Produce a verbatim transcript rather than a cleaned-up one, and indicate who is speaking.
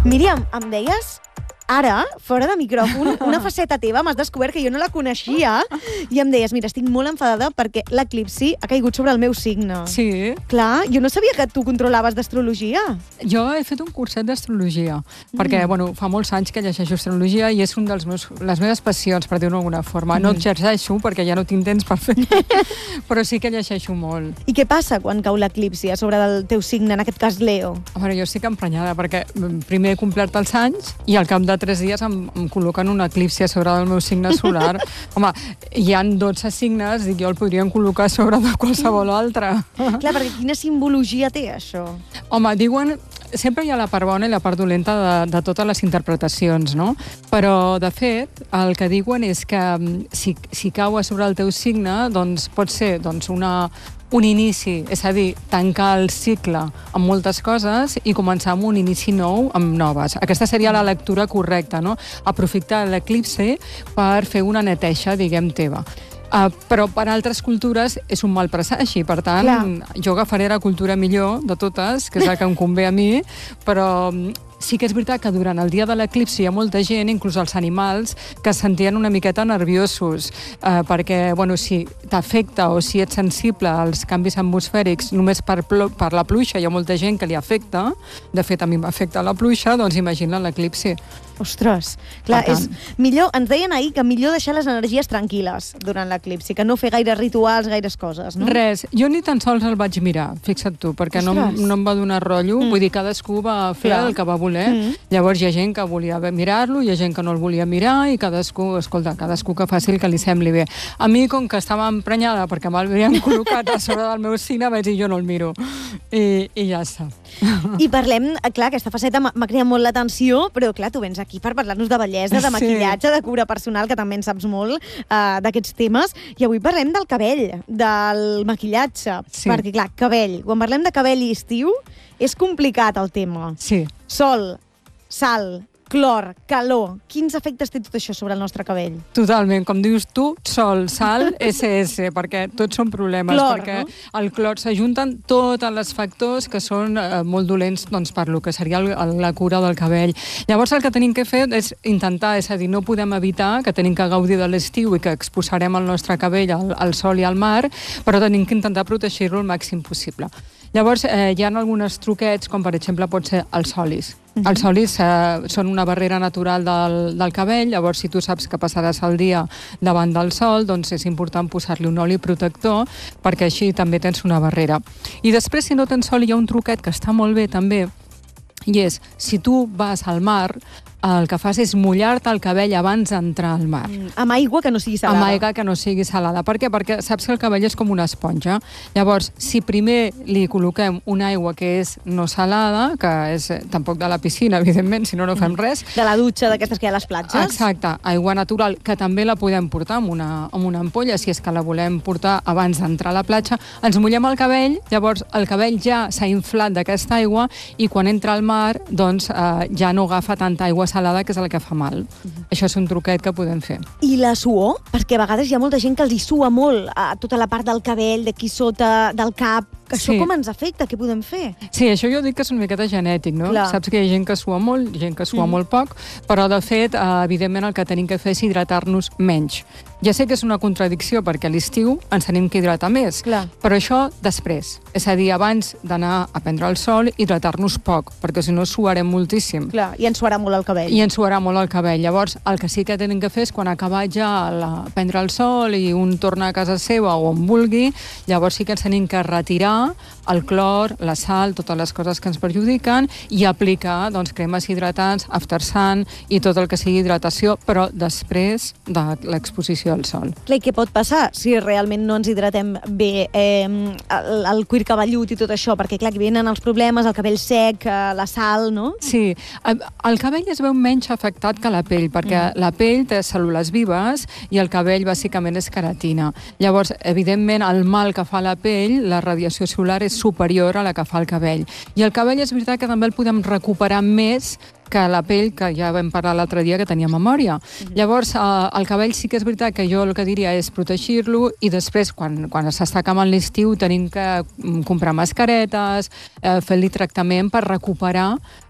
Speaker 1: Míriam, em deies ara, fora de micròfon, una faceta teva m'has descobert que jo no la coneixia i em deies, mira, estic molt enfadada perquè l'eclipsi ha caigut sobre el meu signe.
Speaker 2: Sí.
Speaker 1: Clar, jo no sabia que tu controlaves d'astrologia.
Speaker 2: Jo he fet un curset d'astrologia, mm. perquè, bueno, fa molts anys que llegeixo astrologia i és un dels meus, les meves passions, per dir-ho d'alguna forma. Mm. No exerceixo perquè ja no tinc temps per fer, però sí que llegeixo molt.
Speaker 1: I què passa quan cau l'eclipsi a sobre del teu signe, en aquest cas Leo?
Speaker 2: A veure, jo estic emprenyada perquè primer he complert els anys i al cap de tres dies em, em col·loquen un eclipsi a sobre del meu signe solar. Home, hi han dotze signes i jo el podríem col·locar a sobre de qualsevol altre.
Speaker 1: Clar, perquè quina simbologia té això?
Speaker 2: Home, diuen... Sempre hi ha la part bona i la part dolenta de, de totes les interpretacions, no? Però, de fet, el que diuen és que si, si cau a sobre el teu signe, doncs pot ser doncs, una, un inici, és a dir, tancar el cicle amb moltes coses i començar amb un inici nou amb noves. Aquesta seria la lectura correcta, no? Aprofitar l'eclipsi per fer una neteja, diguem, teva. Uh, però per altres cultures és un mal presagi, per tant, Clar. jo agafaré la cultura millor de totes, que és la que em convé a mi, però sí que és veritat que durant el dia de l'eclipsi hi ha molta gent, inclús els animals, que es sentien una miqueta nerviosos, eh, perquè, bueno, si t'afecta o si ets sensible als canvis atmosfèrics només per, per la pluja, hi ha molta gent que li afecta, de fet a mi m'afecta la pluja, doncs imagina l'eclipsi.
Speaker 1: Ostres, clar, és millor, ens deien ahir que millor deixar les energies tranquil·les durant l'eclipsi, que no fer gaires rituals, gaires coses, no?
Speaker 2: Res, jo ni tan sols el vaig mirar, fixa't tu, perquè no, no em va donar rotllo, mm. vull dir, cadascú va fer clar. el que va voler, mm. llavors hi ha gent que volia mirar-lo, hi ha gent que no el volia mirar, i cadascú, escolta, cadascú que faci el que li sembli bé. A mi, com que estava emprenyada perquè m'havien col·locat a sobre del meu signe, vaig dir, jo no el miro, i, i ja està.
Speaker 1: I parlem, clar, aquesta faceta m'ha cridat molt l'atenció, però clar, tu vens aquí per parlar-nos de bellesa, de maquillatge, sí. de cura personal, que també en saps molt uh, d'aquests temes, i avui parlem del cabell, del maquillatge, sí. perquè clar, cabell, quan parlem de cabell i estiu, és complicat el tema.
Speaker 2: Sí.
Speaker 1: Sol, sal, clor, calor, quins efectes té tot això sobre el nostre cabell?
Speaker 2: Totalment, com dius tu, sol, sal, esse esse, perquè tots són problemes,
Speaker 1: clor,
Speaker 2: perquè
Speaker 1: no?
Speaker 2: al clor s'ajunten tots els factors que són eh, molt dolents doncs, per lo que seria el, la cura del cabell. Llavors el que tenim que fer és intentar, és a dir, no podem evitar que tenim que gaudir de l'estiu i que exposarem el nostre cabell al, al sol i al mar, però tenim que intentar protegir-lo el màxim possible. Llavors, eh, hi ha alguns truquets, com per exemple pot ser els olis. Uh-huh. Els olis eh, són una barrera natural del, del cabell, llavors si tu saps que passaràs el dia davant del sol, doncs és important posar-li un oli protector, perquè així també tens una barrera. I després, si no tens oli, hi ha un truquet que està molt bé també, i és, si tu vas al mar, el que fas és mullar-te el cabell abans d'entrar al mar.
Speaker 1: Mm, amb aigua que no sigui salada.
Speaker 2: Amb aigua que no sigui salada. Per què? Perquè saps que el cabell és com una esponja. Llavors, si primer li col·loquem una aigua que és no salada, que és eh, tampoc de la piscina, evidentment, si no, no fem res.
Speaker 1: De la dutxa, d'aquestes que hi ha a les platges.
Speaker 2: Exacte. Aigua natural, que també la podem portar amb una, amb una ampolla, si és que la volem portar abans d'entrar a la platja. Ens mullem el cabell, llavors el cabell ja s'ha inflat d'aquesta aigua i quan entra al mar, doncs eh, ja no agafa tanta aigua salada, que és el que fa mal. Uh-huh. Això és un truquet que podem fer.
Speaker 1: I la suor? Perquè a vegades hi ha molta gent que els hi sua molt a tota la part del cabell, d'aquí sota, del cap. Això
Speaker 2: sí.
Speaker 1: com ens afecta? Què podem fer?
Speaker 2: Sí, això jo dic que és una miqueta genètic, no?
Speaker 1: Clar.
Speaker 2: Saps que hi ha gent que sua molt, gent que sua mm. molt poc, però de fet, eh, evidentment, el que tenim que fer és hidratar-nos menys. Ja sé que és una contradicció, perquè a l'estiu ens tenim que hidratar més,
Speaker 1: Clar.
Speaker 2: però això després. És a dir, abans d'anar a prendre el sol, hidratar-nos poc, perquè si no suarem moltíssim.
Speaker 1: Clar, i ens suarà molt el cabell.
Speaker 2: I ens suarà molt el cabell. Llavors, el que sí que tenim que fer és quan ha acabat ja la, prendre el sol i un torna a casa seva o on vulgui, llavors sí que ens tenim que retirar el clor, la sal, totes les coses que ens perjudiquen i aplicar doncs, cremes hidratants, after sun i tot el que sigui hidratació, però després de l'exposició al sol.
Speaker 1: Clar, i què pot passar si realment no ens hidratem bé eh, el, el cuir cabellut i tot això? Perquè, clar, aquí venen els problemes, el cabell sec, eh, la sal, no?
Speaker 2: Sí, el cabell es veu menys afectat que la pell, perquè mm. la pell té cèl·lules vives i el cabell bàsicament és queratina. Llavors, evidentment, el mal que fa la pell, la radiació solar és superior a la que fa el cabell. I el cabell és veritat que també el podem recuperar més que la pell, que ja vam parlar l'altre dia que tenia memòria. Mm-hmm. Llavors, eh, el cabell sí que és veritat que jo el que diria és protegir-lo i després, quan, quan s'està acabant l'estiu, tenim que comprar mascaretes, eh, fer-li tractament per recuperar